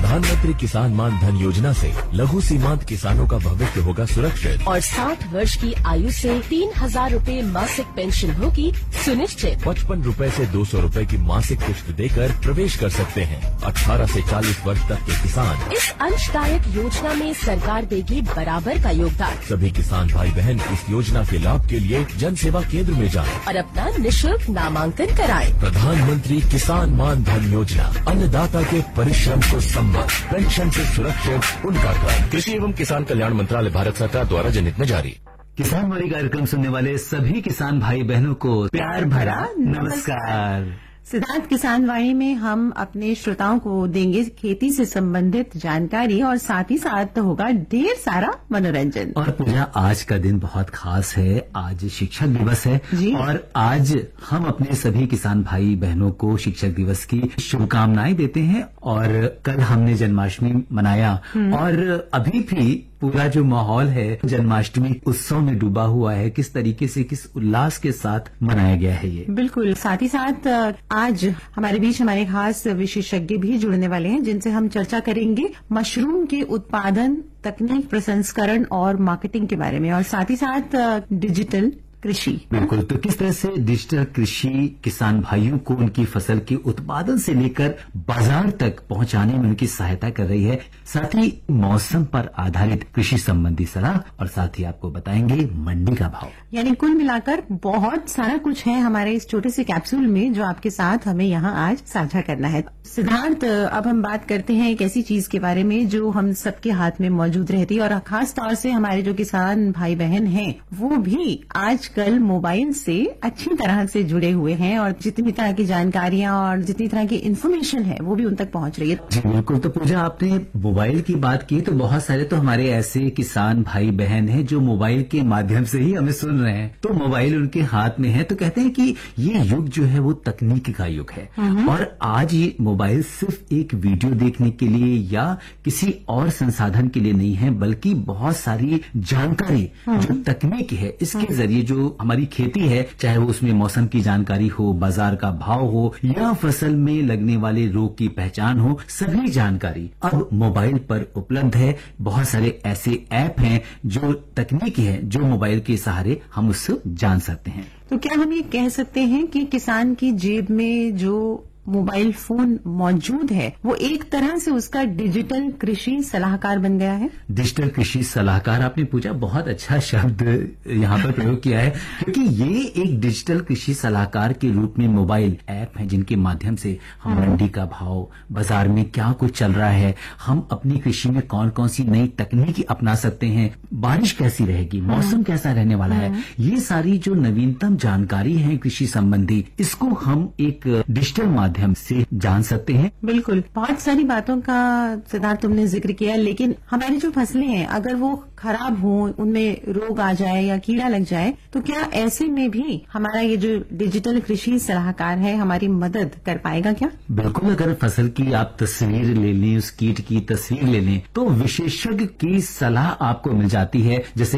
प्रधानमंत्री किसान मान धन योजना से लघु सीमांत किसानों का भविष्य होगा सुरक्षित और 60 वर्ष की आयु से 3,000 रूपए मासिक पेंशन होगी सुनिश्चित। 55 रूपए से 200 रूपए की मासिक किश्त देकर प्रवेश कर सकते हैं 18 से 40 वर्ष तक के किसान। इस अंशदायक योजना में सरकार देगी बराबर का योगदान। सभी किसान भाई बहन इस योजना के लाभ के लिए जन सेवा केंद्र में जाएं और अपना निःशुल्क नामांकन कराएं। प्रधानमंत्री किसान मान धन योजना, अन्नदाता के परिश्रम को सम्मान, पेंशन से सुरक्षित उनका कर। कृषि एवं किसान कल्याण मंत्रालय, भारत सरकार द्वारा जनहित में जारी। किसान वाली कार्यक्रम सुनने वाले सभी किसान भाई बहनों को प्यार भरा नमस्कार। सिद्धार्थ किसान वाणी में हम अपने श्रोताओं को देंगे खेती से संबंधित जानकारी और साथ ही साथ होगा ढेर सारा मनोरंजन। और पूजा, आज का दिन बहुत खास है, आज शिक्षक दिवस है जी। और आज हम अपने सभी किसान भाई बहनों को शिक्षक दिवस की शुभकामनाएं देते हैं। और कल हमने जन्माष्टमी मनाया और अभी भी पूरा जो माहौल है जन्माष्टमी उत्सव में डूबा हुआ है। किस तरीके से, किस उल्लास के साथ मनाया गया है ये। बिल्कुल, साथ ही साथ आज हमारे बीच हमारे खास विशेषज्ञ भी जुड़ने वाले हैं जिनसे हम चर्चा करेंगे मशरूम के उत्पादन, तकनीक, प्रसंस्करण और मार्केटिंग के बारे में, और साथ ही साथ डिजिटल कृषि। बिल्कुल, तो किस तरह से डिजिटल कृषि किसान भाइयों को उनकी फसल के उत्पादन से लेकर बाजार तक पहुंचाने में उनकी सहायता कर रही है। साथ ही मौसम पर आधारित कृषि संबंधी सलाह और साथ ही आपको बताएंगे मंडी का भाव। यानी कुल मिलाकर बहुत सारा कुछ है हमारे इस छोटे से कैप्सूल में जो आपके साथ हमें यहाँ आज साझा करना है। सिद्धार्थ, अब हम बात करते हैं एक ऐसी चीज के बारे में जो हम सबके हाथ में मौजूद रहती है और खास तौर से हमारे जो किसान भाई बहन हैं वो भी आजकल मोबाइल से अच्छी तरह से जुड़े हुए हैं और जितनी तरह की जानकारियां और जितनी तरह की इन्फॉर्मेशन है वो भी उन तक पहुंच रही है। जी बिल्कुल। तो पूजा, आपने मोबाइल की बात की तो बहुत सारे तो हमारे ऐसे किसान भाई बहन हैं जो मोबाइल के माध्यम से ही हमें सुन रहे हैं। तो मोबाइल उनके हाथ में है तो कहते हैं कि ये युग जो है वो तकनीक का युग है और आज ये मोबाइल सिर्फ एक वीडियो देखने के लिए या किसी और संसाधन के लिए नहीं है, बल्कि बहुत सारी जानकारी जो तकनीक है इसके जरिए जो हमारी खेती है, चाहे वो उसमें मौसम की जानकारी हो, बाजार का भाव हो या फसल में लगने वाले रोग की पहचान हो, सभी जानकारी अब मोबाइल पर उपलब्ध है। बहुत सारे ऐसे ऐप हैं जो तकनीक है जो मोबाइल के सहारे हम उससे जान सकते हैं। तो क्या हम ये कह सकते हैं कि किसान की जेब में जो मोबाइल फोन मौजूद है वो एक तरह से उसका डिजिटल कृषि सलाहकार बन गया है? डिजिटल कृषि सलाहकार, आपने पूछा, बहुत अच्छा शब्द यहाँ पर प्रयोग किया है क्योंकि ये एक डिजिटल कृषि सलाहकार के रूप में मोबाइल ऐप है जिनके माध्यम से हम मंडी का भाव, बाजार में क्या कुछ चल रहा है, हम अपनी कृषि में कौन कौन सी नई तकनीकी अपना सकते हैं, बारिश कैसी रहेगी, मौसम कैसा रहने वाला है, ये सारी जो नवीनतम जानकारी है कृषि संबंधी, इसको हम एक डिजिटल माध्यम से जान सकते हैं। बिल्कुल, बहुत सारी बातों का सिद्धार्थ तुमने जिक्र किया, लेकिन हमारी जो फसलें हैं अगर वो खराब हो, उनमें रोग आ जाए या कीड़ा लग जाए, तो क्या ऐसे में भी हमारा ये जो डिजिटल कृषि सलाहकार है हमारी मदद कर पाएगा क्या? बिल्कुल, अगर फसल की आप तस्वीर ले लें, उस कीट की तस्वीर ले लें तो विशेषज्ञ की सलाह आपको मिल जाती है। जैसे